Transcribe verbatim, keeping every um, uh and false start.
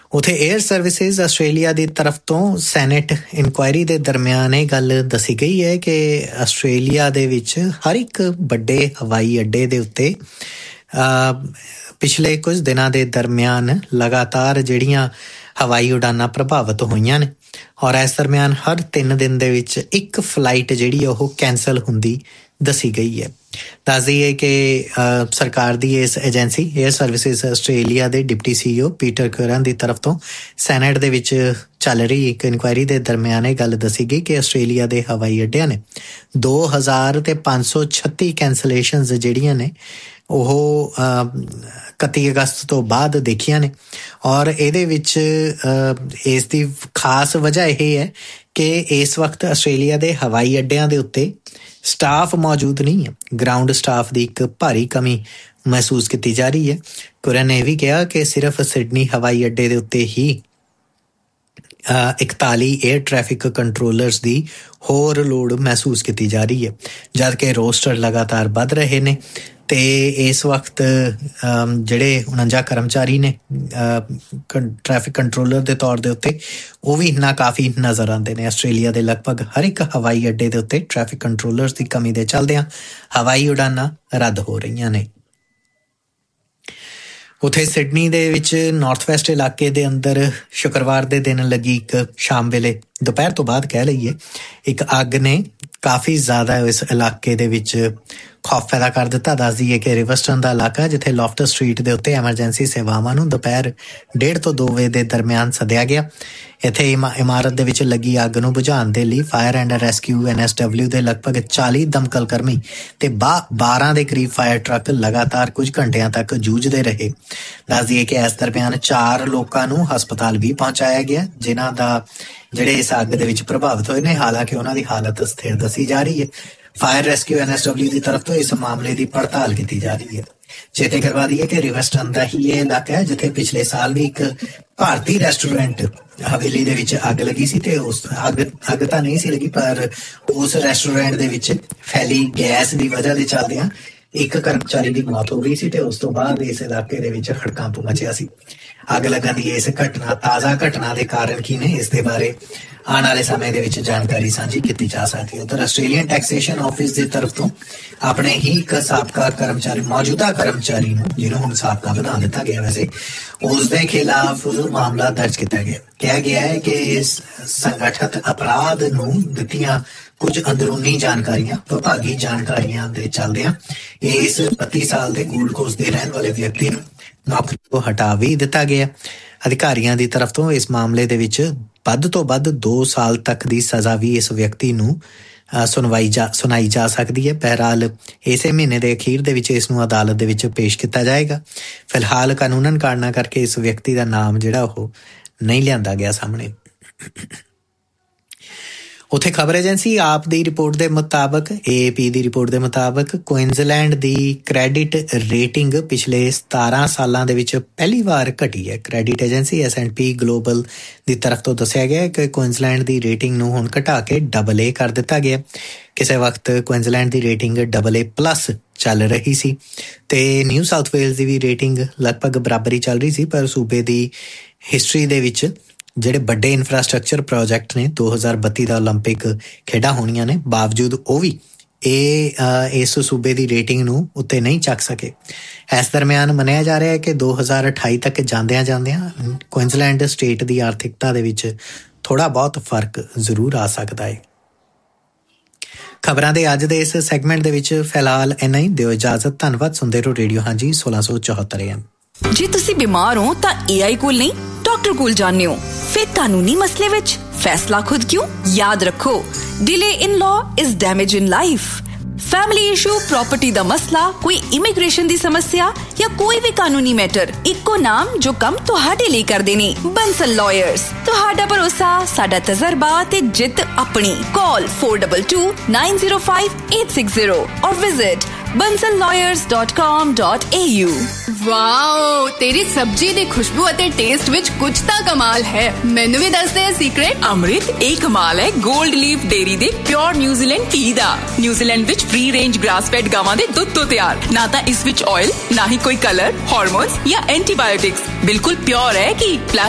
ਉਥੇ air services Australia ਦੀ ਤਰਫ ਤੋਂ ਸੈਨੇਟ ਇਨਕੁਆਇਰੀ ਦੇ ਦਰਮਿਆਨ ਇਹ ਗੱਲ ਦੱਸੀ ਗਈ ਹੈ ਕਿ ਆਸਟ੍ਰੇਲੀਆ ਦੇ ਵਿੱਚ ਹਰ ਇੱਕ ਵੱਡੇ ਹਵਾਈ ਅੱਡੇ ਦੇ ਉੱਤੇ ਪਿਛਲੇ ਕੁਝ ਦਿਨਾਂ ਦੇ ਦਰਮਿਆਨ ਲਗਾਤਾਰ ਜਿਹੜੀਆਂ ਹਵਾਈ ਉਡਾਨਾਂ ਪ੍ਰਭਾਵਿਤ ਹੋਈਆਂ ਨੇ ਔਰ ਇਸ ਦਰਮਿਆਨ ਹਰ ਤਿੰਨ ਦਿਨ ਦੇ ਵਿੱਚ ਇੱਕ ਫਲਾਈਟ ਜਿਹੜੀ ਉਹ ਕੈਂਸਲ ਹੁੰਦੀ ਦੱਸੀ ਗਈ ਹੈ। ਦੱਸ ਦਈਏ ਕਿ ਸਰਕਾਰ ਦੀ ਇਸ ਏਜੰਸੀ 에ਅਰ ਸਰਵਿਸਿਜ਼ ਆਸਟ੍ਰੇਲੀਆ ਦੇ ਡਿਪਟੀ ਸੀਈਓ ਪੀਟਰ ਕਰਨ ਦੀ ਤਰਫ ਤੋਂ ਸੈਨੇਟ ਦੇ ਵਿੱਚ ਚੱਲ ਰਹੀ ਇੱਕ ਇਨਕੁਆਇਰੀ ਦੇ ਦਰਮਿਆਨ ਇਹ ਗੱਲ ਦੱਸੀ ਗਈ ਕਿ ਆਸਟ੍ਰੇਲੀਆ ਦੇ ਹਵਾਈ ਅੱਡਿਆਂ ਨੇ ਦੋ ਹਜ਼ਾਰ ਤੇ ਪੰਜ ਸੌ ਛੱਤੀ ਕੈਂਸਲੇਸ਼ਨਸ ਜਿਹੜੀਆਂ ਨੇ ਉਹ ਇਕੱਤੀ ਅਗਸਤ ਤੋਂ ਬਾਅਦ ਦੇਖੀਆਂ ਨੇ ਔਰ ਇਹਦੇ ਵਿੱਚ ਇਸ ਦੀ ਖਾਸ ਵਜ੍ਹਾ ਇਹ ਹੈ ਕਿ ਇਸ ਵਕਤ ਆਸਟ੍ਰੇਲੀਆ ਦੇ ਹਵਾਈ ਅੱਡਿਆਂ ਦੇ ਉੱਤੇ ਸਟਾਫ ਮੌਜੂਦ ਨਹੀਂ ਹੈ। ਗਰਾਊਂਡ ਸਟਾਫ ਦੀ ਇੱਕ ਭਾਰੀ ਕਮੀ ਮਹਿਸੂਸ ਕੀਤੀ ਜਾ ਰਹੀ ਹੈ। ਕੁਰਨ ਨੇ ਇਹ ਵੀ ਕਿਹਾ ਕਿ ਸਿਰਫ ਸਿਡਨੀ ਹਵਾਈ ਅੱਡੇ ਦੇ ਉੱਤੇ ਹੀ ਇਕਤਾਲੀ ਏਅਰ ਟ੍ਰੈਫਿਕ ਕੰਟਰੋਲਰਸ ਦੀ ਹੋਰ ਲੋੜ ਮਹਿਸੂਸ ਕੀਤੀ ਜਾ ਰਹੀ ਹੈ ਜਦ ਕਿ ਰੋਸਟਰ ਲਗਾਤਾਰ ਵੱਧ ਰਹੇ ਨੇ ਤੇ ਇਸ ਵਕਤ ਜਿਹੜੇ ਉਣੰਜਾ ਕਰਮਚਾਰੀ ਨੇ ਟ੍ਰੈਫਿਕ ਕੰਟਰੋਲਰ ਦੇ ਤੌਰ ਦੇ ਉੱਤੇ ਉਹ ਵੀ ਨਾਕਾਫੀ ਨਜ਼ਰ ਆਉਂਦੇ ਨੇ। ਆਸਟ੍ਰੇਲੀਆ ਦੇ ਲਗਭਗ ਹਰ ਇੱਕ ਹਵਾਈ ਅੱਡੇ ਦੇ ਉੱਤੇ ਟ੍ਰੈਫਿਕ ਕੰਟਰੋਲਰਸ ਦੀ ਕਮੀ ਦੇ ਚੱਲਦਿਆਂ ਹਵਾਈ ਉਡਾਨਾਂ ਰੱਦ ਹੋ ਰਹੀਆਂ ਨੇ। ਉੱਥੇ ਸਿਡਨੀ ਦੇ ਵਿੱਚ ਨਾਰਥ ਵੈਸਟ ਇਲਾਕੇ ਦੇ ਅੰਦਰ ਸ਼ੁੱਕਰਵਾਰ ਦੇ ਦਿਨ ਲੱਗੀ ਇੱਕ ਸ਼ਾਮ ਵੇਲੇ ਦੁਪਹਿਰ ਤੋਂ ਬਾਅਦ ਕਹਿ ਲਈਏ ਇੱਕ ਅੱਗ ਨੇ ਕਾਫੀ ਜ਼ਿਆਦਾ ਇਸ ਇਲਾਕੇ ਦੇ ਵਿੱਚ ਖੌਫ ਪੈਦਾ ਕਰ ਦਿੱਤਾ। ਦੱਸ ਦਈਏ ਕਿ ਰਿਵਰਸਟਨ ਦਾ ਇਲਾਕਾ ਜਿੱਥੇ ਲੋਫਟਰ ਸਟਰੀਟ ਦੇ ਉੱਤੇ ਐਮਰਜੈਂਸੀ ਸੇਵਾਵਾਂ ਨੂੰ ਦੁਪਹਿਰ ਡੇਢ ਤੋਂ ਦੋ ਵਜੇ ਦੇ ਦਰਮਿਆਨ ਸੱਦਿਆ ਗਿਆ। ਇੱਥੇ ਇਮਾਰਤ ਦੇ ਵਿੱਚ ਲੱਗੀ ਅੱਗ ਨੂੰ ਬੁਝਾਉਣ ਦੇ ਲਈ fire and rescue N S W ਦੇ ਲਗਭਗ ਚਾਲੀ ਦਮਕਲ ਕਰਮੀ ਤੇ ਬਾਰਾਂ ਦੇ ਕਰੀਬ ਫਾਇਰ ਟਰੱਕ ਲਗਾਤਾਰ ਕੁਝ ਘੰਟਿਆਂ ਤੱਕ ਜੂਝਦੇ ਰਹੇ। ਦੱਸ ਦਈਏ ਕਿ ਇਸ ਦਰਮਿਆਨ ਚਾਰ ਲੋਕਾਂ ਨੂੰ ਹਸਪਤਾਲ ਵੀ ਪਹੁੰਚਾਇਆ ਗਿਆ ਜਿਨ੍ਹਾਂ ਦਾ ਜਿਹੜੇ ਇਸ ਅੱਗ ਦੇ ਵਿੱਚ ਪ੍ਰਭਾਵਿਤ ਹੋਏ ਨੇ ਹਾਲਾਂਕਿ ਉਹਨਾਂ ਦੀ ਹਾਲਤ ਸਥਿਰ ਦੱਸੀ ਜਾ ਰਹੀ ਹੈ। Fire rescue N S W ਦੀ ਤਰਫ ਤੋਂ ਇਸ ਮਾਮਲੇ ਦੀ ਪੜਤਾਲ ਕੀਤੀ ਜਾ ਰਹੀ ਹੈ। ਚੇਤੇ ਕਰਵਾ ਦਈਏ ਕਿ ਰਿਵਰਸਟਨ ਦਾ ਹੀ ਇਹ ਇਲਾਕਾ ਹੈ ਜਿੱਥੇ ਪਿਛਲੇ ਸਾਲ ਵੀ ਇੱਕ ਭਾਰਤੀ ਰੈਸਟੋਰੈਂਟ ਹਵੇਲੀ ਦੇ ਵਿੱਚ ਅੱਗ ਲੱਗੀ ਸੀ ਤੇ ਉਸ ਅੱਗ ਅੱਗ ਤਾਂ ਨਹੀਂ ਸੀ ਲੱਗੀ ਪਰ ਉਸ ਰੈਸਟੋਰੈਂਟ ਦੇ ਵਿੱਚ ਫੈਲੀ ਗੈਸ ਦੀ ਵਜ੍ਹਾ ਦੇ ਚੱਲਦਿਆਂ ਇੱਕ ਕਰਮਚਾਰੀ ਦੀ ਮੌਤ ਹੋ ਗਈ ਸੀ ਤੇ ਉਸ ਤੋਂ ਬਾਅਦ ਇਸ ਇਲਾਕੇ ਦੇ ਵਿੱਚ ਹੜਕੰਪ ਮਚਿਆ ਸੀ। ਅੱਗ ਲੱਗਣ ਦੀ ਇਸ ਘਟਨਾ ਤਾਜ਼ਾ ਘਟਨਾ ਦੇ ਕਾਰਨ ਕੀ ਨੇ ਇਸ ਦੇ ਬਾਰੇ ਆਉਣ ਵਾਲੇ ਸਮੇਂ ਦੇ ਵਿੱਚ ਜਾਣਕਾਰੀ ਸਾਂਝੀ ਕੀਤੀ ਜਾ ਸਕਦੀ ਹੈ। ਉੱਧਰ ਆਸਟ੍ਰੇਲੀਅਨ ਟੈਕਸੇਸ਼ਨ ਆਫਿਸ ਦੀ ਤਰਫ ਤੋਂ ਆਪਣੇ ਹੀ ਇੱਕ ਸਾਬਕਾ ਕਰਮਚਾਰੀ ਮੌਜੂਦਾ ਕਰਮਚਾਰੀ ਨੂੰ ਜਿਹਨੂੰ ਹੁਣ ਸਾਬਕਾ ਬਣਾ ਦਿੱਤਾ ਗਿਆ ਵੈਸੇ ਉਸ ਦੇ ਖਿਲਾਫ ਮਾਮਲਾ ਦਰਜ ਕੀਤਾ ਗਿਆ। ਕਿਹਾ ਗਿਆ ਹੈ ਕਿ ਇਸ ਸੰਗਠਿਤ ਅਪਰਾਧ ਨੂੰ ਦਿੱਤੀਆਂ ਕੁਝ ਅੰਦਰੂਨੀ ਜਾਣਕਾਰੀਆਂ ਵਿਭਾਗੀ ਜਾਣਕਾਰੀਆਂ ਦੇ ਚੱਲਦਿਆਂ ਇਸ ਬੱਤੀ ਸਾਲ ਦੇ ਗੋਲਡ ਕੋਸਟ ਦੇ ਰਹਿਣ ਵਾਲੇ ਵਿਅਕਤੀ ਨੂੰ ਨੌਕਰੀ ਤੋਂ ਹਟਾ ਵੀ ਦਿੱਤਾ ਗਿਆ। ਅਧਿਕਾਰੀਆਂ ਦੀ ਤਰਫ ਤੋਂ ਇਸ ਮਾਮਲੇ ਦੇ ਵਿੱਚ ਵੱਧ ਤੋਂ ਵੱਧ ਦੋ ਸਾਲ ਤੱਕ ਦੀ ਸਜ਼ਾ ਵੀ ਇਸ ਵਿਅਕਤੀ ਨੂੰ ਸੁਣਵਾਈ ਜਾ ਸੁਣਾਈ ਜਾ ਸਕਦੀ ਹੈ। ਬਹਰਹਾਲ ਇਸੇ ਮਹੀਨੇ ਦੇ ਅਖੀਰ ਦੇ ਵਿੱਚ ਇਸ ਨੂੰ ਅਦਾਲਤ ਦੇ ਵਿੱਚ ਪੇਸ਼ ਕੀਤਾ ਜਾਏਗਾ। ਫਿਲਹਾਲ ਕਾਨੂੰਨਨ ਕਾਰਨਾਂ ਕਰਕੇ ਇਸ ਵਿਅਕਤੀ ਦਾ ਨਾਮ ਜਿਹੜਾ ਉਹ ਨਹੀਂ ਲਿਆਂਦਾ ਗਿਆ ਸਾਹਮਣੇ। ਉੱਥੇ ਖਬਰ ਏਜੰਸੀ ਆਪ ਦੀ ਰਿਪੋਰਟ ਦੇ ਮੁਤਾਬਕ ਏ ਏ ਪੀ ਦੀ ਰਿਪੋਰਟ ਦੇ ਮੁਤਾਬਕ ਕੁਇਨਜ਼ਲੈਂਡ ਦੀ ਕ੍ਰੈਡਿਟ ਰੇਟਿੰਗ ਪਿਛਲੇ ਸਤਾਰਾਂ ਸਾਲਾਂ ਦੇ ਵਿੱਚ ਪਹਿਲੀ ਵਾਰ ਘਟੀ ਹੈ। Credit agency S and P global ਦੀ ਤਰਫ ਤੋਂ ਦੱਸਿਆ ਗਿਆ ਕਿ ਕੁਇਨਜ਼ਲੈਂਡ ਦੀ ਰੇਟਿੰਗ ਨੂੰ ਹੁਣ ਘਟਾ ਕੇ ਡਬਲ ਏ ਕਰ ਦਿੱਤਾ ਗਿਆ। ਕਿਸੇ ਵਕਤ Queensland the rating double A plus ਚੱਲ ਰਹੀ ਸੀ ਤੇ ਨਿਊ ਸਾਊਥ ਵੇਲਜ਼ ਦੀ ਵੀ ਰੇਟਿੰਗ ਲਗਭਗ ਬਰਾਬਰੀ ਚੱਲ ਰਹੀ ਸੀ ਪਰ ਸੂਬੇ ਦੀ ਹਿਸਟਰੀ ਦੇ ਵਿੱਚ ਜਿਹੜੇ ਵੱਡੇ ਇਨਫਰਾਸਟਰਕਚਰ ਪ੍ਰੋਜੈਕਟ ਨੇ ਦੋ ਹਜ਼ਾਰ ਬੱਤੀ ਦਾ ਓਲੰਪਿਕ ਖੇਡਾਂ ਹੋਣੀਆਂ ਨੇ ਬਾਵਜੂਦ ਉਹ ਵੀ ਇਹ ਇਸ ਸੂਬੇ ਦੀ ਰੇਟਿੰਗ ਨੂੰ ਉੱਤੇ ਨਹੀਂ ਚੱਕ ਸਕੇ। ਇਸ ਦਰਮਿਆਨ ਮੰਨਿਆ ਜਾ ਰਿਹਾ ਹੈ ਕਿ ਦੋ ਹਜ਼ਾਰ ਅਠਾਈ ਤੱਕ ਜਾਂਦਿਆਂ ਜਾਂਦਿਆਂ ਕੁਇਨਜ਼ਲੈਂਡ ਸਟੇਟ ਦੀ ਆਰਥਿਕਤਾ ਦੇ ਵਿੱਚ ਥੋੜ੍ਹਾ ਬਹੁਤ ਫਰਕ ਜ਼ਰੂਰ ਆ ਸਕਦਾ ਹੈ। ਖਬਰਾਂ ਦੇ ਅੱਜ ਦੇ ਇਸ ਸੈਗਮੈਂਟ ਦੇ ਵਿੱਚ ਫਿਲਹਾਲ ਇੰਨਾ ਹੀ। ਦਿਓ ਇਜਾਜ਼ਤ। ਧੰਨਵਾਦ। ਸੁਣਦੇ ਰਹੋ ਰੇਡੀਓ ਹਾਂਜੀ ਸੋਲਾਂ ਸੌ ਚੌਹੱਤਰ ਐਮ। ਜੇ ਤੁਸੀਂ ਬਿਮਾਰ ਹੋ ਤਾਂ ਏ ਆਈ ਕੋਲ ਨਹੀਂ ਡਾਕਟਰ ਕੋਲ ਜਾਂਦੇ ਹੋ। ਫਿਰ ਕਾਨੂੰਨੀ ਮਸਲੇ ਵਿੱਚ ਫੈਸਲਾ ਖੁਦ ਕਿਉਂ? ਯਾਦ ਰੱਖੋ, delay in law is damage in life। Family issue, property ਦਾ ਮਸਲਾ, ਕੋਈ ਇਮੀਗ੍ਰੇਸ਼ਨ ਦੀ ਸਮੱਸਿਆ ਜਾਂ ਕੋਈ ਵੀ ਕਾਨੂੰਨੀ ਮੈਟਰ, ਇੱਕੋ ਨਾਮ ਜੋ ਕੰਮ ਤੁਹਾਡੇ ਲਈ ਕਰਦੇ ਨੇ, ਬੰਸਲ ਲਾਇਰਸ। ਤੁਹਾਡਾ ਭਰੋਸਾ, ਸਾਡਾ ਤਜਰਬਾ ਤੇ ਜਿੱਤ ਆਪਣੀ। ਕਾਲ four two two nine zero five eight six zero or visit bansal lawyers dot com dot a u। Wow, ਤੇਰੀ ਸਬਜ਼ੀ ਦੀ ਖੁਸ਼ਬੂ ਅਤੇ ਟੇਸਟ ਵਿੱਚ ਕੁਝ ਤਾਂ ਕਮਾਲ ਹੈ। ਮੈਨੂੰ ਵੀ ਦੱਸ ਦੇ ਸੀਕ੍ਰੇਟ। ਅੰਮ੍ਰਿਤ, ਇਹ ਕਮਾਲ ਹੈ ਗੋਲਡ ਲੀਫ ਡੇਅਰੀ ਦੇ ਪਿਓਰ ਨਿਊਜ਼ੀਲੈਂਡ ਟੀ ਦਾ। ਨਿਊਜ਼ੀਲੈਂਡ ਵਿੱਚ ਫ੍ਰੀ ਰੇਂਜ ਗ੍ਰਾਸ ਫੈਡ ਗਾਵਾਂ ਦੇ ਦੁੱਧ ਤੋਂ ਤਿਆਰ। ਨਾ ਤਾਂ ਇਸ ਵਿੱਚ ਆਇਲ, ਨਾ ਹੀ ਕੋਈ ਕਲਰ, ਹਾਰਮੋਨਸ ਜਾਂ ਐਂਟੀਬਾਇਓਟਿਕਸ। ਬਿਲਕੁਲ ਪਿਓਰ ਹੈ ਕਿ